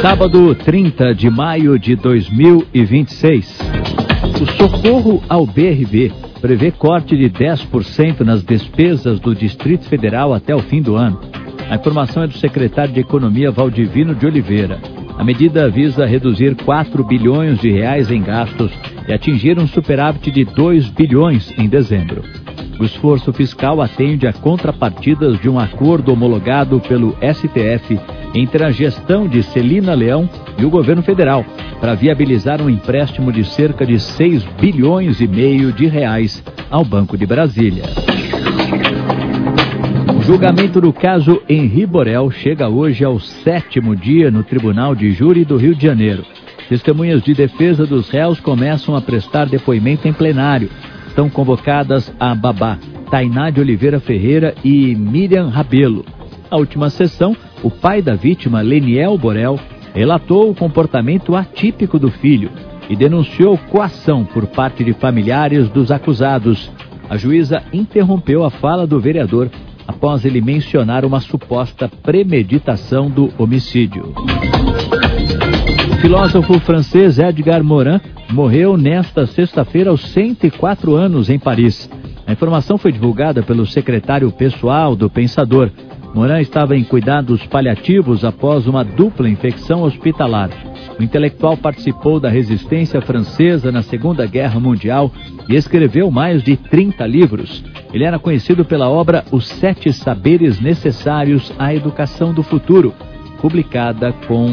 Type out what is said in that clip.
Sábado, 30 de maio de 2026. O socorro ao BRB prevê corte de 10% nas despesas do Distrito Federal até o fim do ano. A informação é do secretário de Economia, Valdivino de Oliveira. A medida visa reduzir 4 bilhões de reais em gastos e atingir um superávit de 2 bilhões em dezembro. O esforço fiscal atende a contrapartidas de um acordo homologado pelo STF entre a gestão de Celina Leão e o governo federal para viabilizar um empréstimo de cerca de 6 bilhões e meio de reais ao Banco de Brasília. O julgamento do caso Henri Borel chega hoje ao 7º dia no Tribunal de Júri do Rio de Janeiro. Testemunhas de defesa dos réus começam a prestar depoimento em plenário. Estão convocadas a Babá, Tainá de Oliveira Ferreira e Miriam Rabelo. Na última sessão, o pai da vítima, Leniel Borel, relatou o comportamento atípico do filho e denunciou coação por parte de familiares dos acusados. A juíza interrompeu a fala do vereador após ele mencionar uma suposta premeditação do homicídio. O filósofo francês Edgar Morin morreu nesta sexta-feira aos 104 anos em Paris. A informação foi divulgada pelo secretário pessoal do Pensador. Morin estava em cuidados paliativos após uma dupla infecção hospitalar. O intelectual participou da resistência francesa na Segunda Guerra Mundial e escreveu mais de 30 livros. Ele era conhecido pela obra Os 7 Saberes Necessários à Educação do Futuro, publicada com